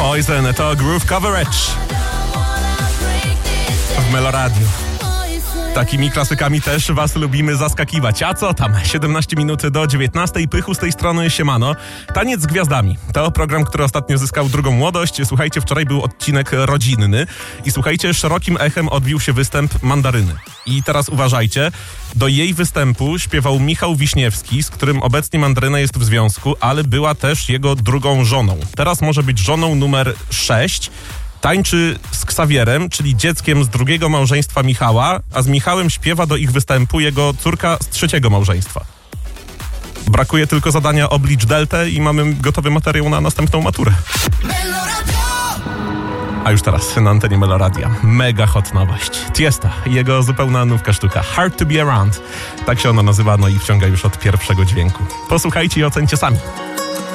Poison to Groove Coverage w Meloradio. Takimi klasykami też was lubimy zaskakiwać. A co tam? 17 minut do 19. Pychu z tej strony, siemano. Taniec z gwiazdami. To program, który ostatnio zyskał drugą młodość. Słuchajcie, wczoraj był odcinek rodzinny. I słuchajcie, szerokim echem odbił się występ Mandaryny. I teraz uważajcie, do jej występu śpiewał Michał Wiśniewski, z którym obecnie Mandaryna jest w związku, ale była też jego drugą żoną. Teraz może być żoną numer 6. Tańczy z Ksawierem, czyli dzieckiem z drugiego małżeństwa Michała, a z Michałem śpiewa do ich występu jego córka z trzeciego małżeństwa. Brakuje tylko zadania oblicz deltę i mamy gotowy materiał na następną maturę. A już teraz na antenie Meloradia. Mega hot nowość. Tiesta, jego zupełna nówka sztuka. Hard to be around. Tak się ona nazywa, no i wciąga już od pierwszego dźwięku. Posłuchajcie i ocencie sami.